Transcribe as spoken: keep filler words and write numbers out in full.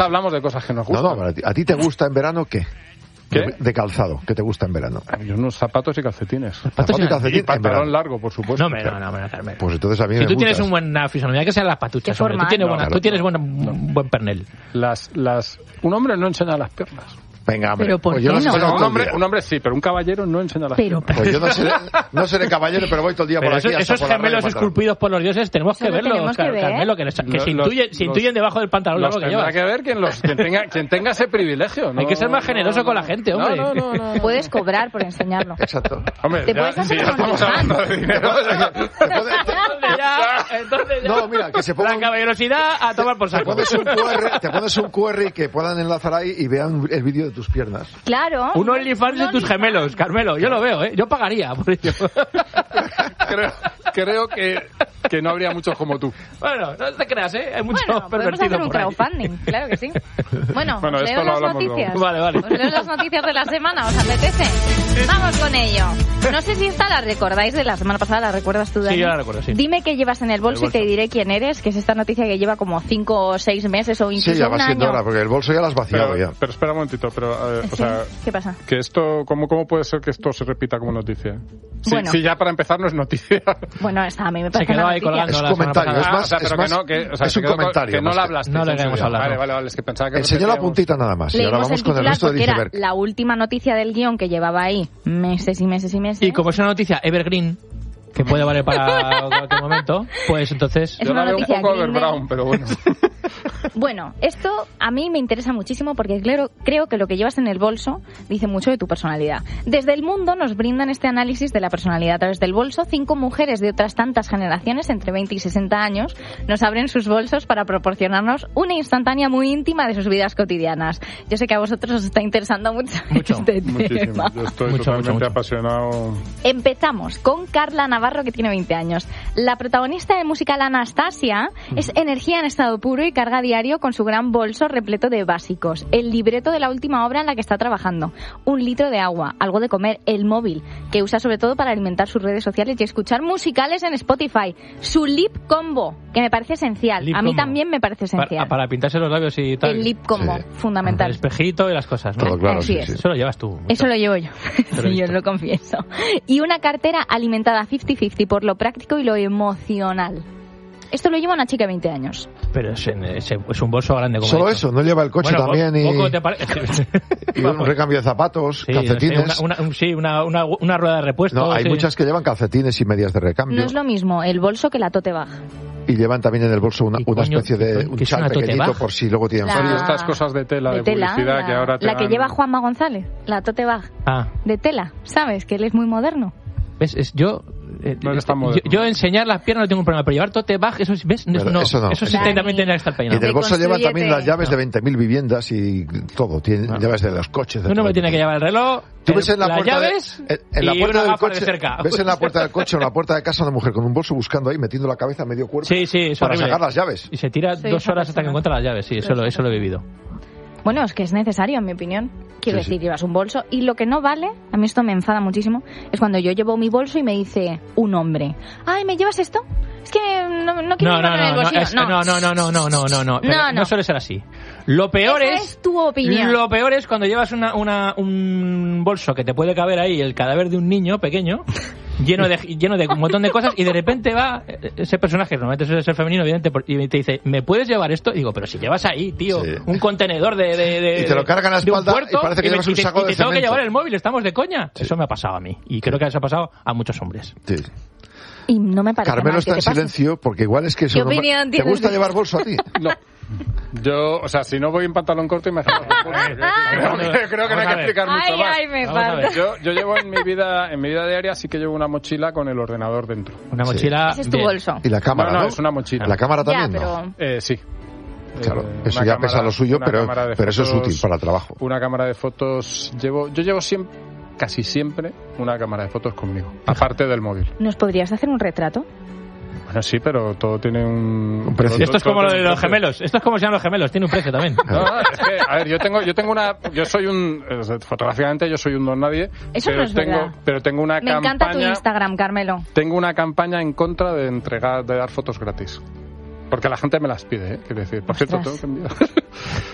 hablamos de cosas que nos gustan. No, no, a ti, ¿a ti te gusta en verano qué? ¿Qué? De, de calzado, ¿qué te gusta en verano? Hay unos zapatos y calcetines. Zapatos y calcetín Y pantalón largo, por supuesto. No, me, no, no, no, Carmelo. Pues entonces a mí Si me tú tienes gustas. una buena fisonomía, que sean las patuchas, hombre. Tú tienes, No, buena, claro, tú tienes no. buena, un buen pernel. Las, las... Un hombre no enseña las piernas. Venga, hombre. Pero ¿por pues yo qué no, sé no? todo Bueno, el un hombre, día. un hombre sí, pero un caballero no enseña las Pero, piernas. Pues yo no seré, no seré caballero, pero voy todo el día Pero por eso- aquí. hasta esos por la gemelos radio, esculpidos por los dioses tenemos Eso que lo verlos, tenemos que Car- ver. Carmelo, que, les- que Los- se, intuyen, los- se intuyen debajo del pantalón Los largo que tendrá llevas. que ver quien, los, quien, tenga, quien tenga ese privilegio. ¿no? Hay que ser más generoso con la gente, hombre. No, no, no, no. puedes cobrar por enseñarlo. Exacto. Hombre, Te ya, puedes hacer si ya un estamos OnlyFans. hablando de dinero. Te puede- Entonces ya, entonces ya. No, mira, que se pongan- La caballerosidad a tomar por te saco. pones un Q R, te pones un Q R y que puedan enlazar ahí y vean el vídeo de tus piernas. Claro. Un OnlyFans de Un tus OnlyFans. gemelos, Carmelo. Yo lo veo, ¿eh? Yo pagaría por ello. creo creo que, que no habría muchos como tú. Bueno, no te creas, ¿eh? Hay mucho Bueno, podemos pervertido hacer un por ahí. crowdfunding, claro que sí. Bueno, Bueno, os esto leo lo las hablamos noticias. luego. Vale, vale. Os leo las noticias de la semana, ¿os apetece? Vamos con ello. No sé si esta la recordáis de la semana pasada, ¿la recuerdas tú, Dani? Sí, yo la recuerdo, sí. Dime qué llevas en el bolso, El bolso. y te diré quién eres, que es esta noticia que lleva como cinco o seis meses o incluso Sí, ya va un siendo año. hora, porque el bolso ya lo has vaciado Pero, ya. pero espera un momentito, pero, eh, o ¿Sí? sea, ¿Qué pasa? que esto, ¿cómo, ¿cómo puede ser que esto se repita como noticia? Sí, Bueno. sí, ya para empezar no es noticia. Bueno, esta a mí me Se parece quedó una ahí noticia. colgando Es la semana comentario, pasada. es Ah, más- o sea, pero es que más- no, que, o sea, es se un quedó con- comentario, que no más la que- hablaste. No le queremos hablar, Vale, no. vale, vale, es que pensaba que Enseñó la repetíamos. puntita nada más. y ahora Leemos vamos el con el titular resto del porque era iceberg. la última noticia del guión que llevaba ahí meses y meses y meses. Y como es una noticia evergreen, que puede valer para cualquier momento, pues entonces... Es Yo una la veo un noticia poco green de- overbrown, pero bueno. Bueno, esto a mí me interesa muchísimo porque claro, creo que lo que llevas en el bolso dice mucho de tu personalidad. Desde El Mundo nos brindan este análisis de la personalidad a través del bolso. Cinco mujeres de otras tantas generaciones, entre veinte y sesenta años, nos abren sus bolsos para proporcionarnos una instantánea muy íntima de sus vidas cotidianas. Yo sé que a vosotros os está interesando mucho, Mucho, este Muchísimo. tema. Yo estoy Mucho, totalmente mucho, mucho. apasionado. Empezamos con Carla Navarro, que tiene veinte años. La protagonista del musical Anastasia es energía en estado puro y carga diario con su gran bolso repleto de básicos. El libreto de la última obra en la que está trabajando. Un litro de agua, algo de comer, el móvil, que usa sobre todo para alimentar sus redes sociales y escuchar musicales en Spotify. Su lip combo, que me parece esencial. Lip A mí combo. también me parece esencial. Para, para pintarse los labios y tal. El lip combo, Sí. fundamental. El espejito y las cosas, ¿no? Todo claro, Así sí, es. sí. Eso lo llevas tú. Eso lo llevo yo, Te lo he sí, yo visto. lo confieso. Y una cartera alimentada cincuenta cincuenta por lo práctico y lo emocional. Esto lo lleva una chica de veinte años. Pero es, en- es, es un bolso grande como Solo he dicho. eso, no lleva el coche Bueno, también y, poco te parece. y un recambio de zapatos, Sí, no sé, calcetines. una, una- un- sí, una, una, una rueda de repuesto. No, hay sí. muchas que llevan calcetines y medias de recambio. No es lo mismo el bolso que la tote bag. Y llevan también en el bolso una, ¿Y una coño, especie de qué un es chal una tote pequeñito bag? por si luego tienen La- frío. Y estas cosas de tela, de, tela, publicidad la, que ahora te la que dan- lleva Juanma González, la tote bag Ah, de tela, ¿sabes? Que él es muy moderno. ¿ves? Es, yo, eh, No eres tan yo, moderno. yo enseñar las piernas no tengo un problema, pero llevar tote bag, eso, es- ¿ves? No, Pero no, eso no. sí Dani. también tendría que estar Y peinado. del bolso llevan Reconstrúyete. también las llaves No. de veinte mil viviendas y todo. Tiene No. llaves de los coches. de Uno todo. me tiene que llevar el reloj, Tú el- ves en la las puerta, de- llaves en, en la y puerta una del gafa coche, de cerca. ves en la puerta del coche o en la puerta de casa una mujer con un bolso buscando ahí, metiendo la cabeza a medio cuerpo Sí, sí, es para horrible. sacar las llaves. Y se tira Soy dos esa horas hasta que persona. encuentra las llaves, sí, eso lo, eso lo he vivido. Bueno, es que es necesario, en mi opinión. Quiero Sí, sí. decir, llevas un bolso. Y lo que no vale, a mí esto me enfada muchísimo, es cuando yo llevo mi bolso y me dice un hombre: ay, ¿me llevas esto? Es que no, no quiero No, no, llevarlo en el no, no, bolsillo. es- no, no, no, no, no, no, no, no, pero No, no. no suele ser así. Lo peor Esa es, es tu opinión. Lo peor es cuando llevas una, una, un bolso que te puede caber ahí el cadáver de un niño pequeño, lleno de lleno de un montón de cosas, y de repente va ese personaje, normalmente suele ser femenino, evidente, por- y te dice: ¿me puedes llevar esto? Y digo: pero si llevas ahí, tío, Sí. un contenedor de, de, de Y te lo cargan a la de un espalda puerto, y parece que me- llevas un te- saco y de te tengo que cemento. llevar el móvil, estamos de coña. Eso me ha pasado a mí, y creo que eso ha pasado a muchos hombres. Sí. Y no me parece Carmelo mal está que en te pase. silencio porque igual es que eso ¿Qué normal- opinión ¿Te tienes gusta de- llevar bolso a ti? No. Yo, o sea, si no voy en pantalón corto, imagínate. creo, que, creo que no hay Vamos a que ver. explicar mucho Ay, más. ay, me Vamos a falta. ver. Yo, yo llevo en mi vida, en mi vida diaria sí que llevo una mochila con el ordenador dentro. Una Sí. mochila. Ese es tu bien. bolso. Y la cámara, no, ¿no? no, es una mochila. La cámara Ya, también, pero... ¿no? Eh, sí. Claro, Eh, eso una ya cámara- pesa lo suyo, una pero, cámara de pero eso es fotos- útil para el trabajo. Una cámara de fotos. Llevo, yo llevo siempre, casi siempre, una cámara de fotos conmigo. Aparte del móvil. ¿Nos podrías hacer un retrato? Bueno, sí, pero todo tiene un... Un precio. todo- Esto es todo como lo de tiene un los precio. gemelos. Esto es como se llaman los gemelos. Tiene un precio también. No, no, es que, a ver, yo tengo, yo tengo una, yo soy un, o sea, fotográficamente yo soy un don nadie, Eso pero no es tengo, verdad. pero tengo una Me campaña, encanta tu Instagram, Carmelo. tengo una campaña en contra de entregar, de dar fotos gratis, porque la gente me las pide, ¿eh? Quiero decir, por cierto, Ostras. tengo que enviar.